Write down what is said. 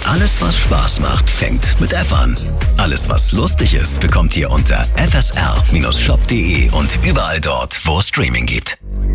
Alles, was Spaß macht, fängt mit F an. Alles, was lustig ist, bekommt ihr unter fsr-shop.de und überall dort, wo es Streaming gibt.